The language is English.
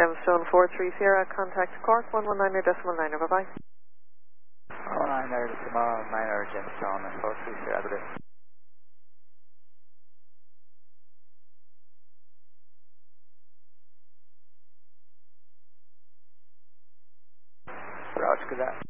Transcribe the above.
Gemstone 43 Sierra, contact Cork 119.9, bye-bye. 119.9 Gemstone 43 Sierra, good day. Roger, good day.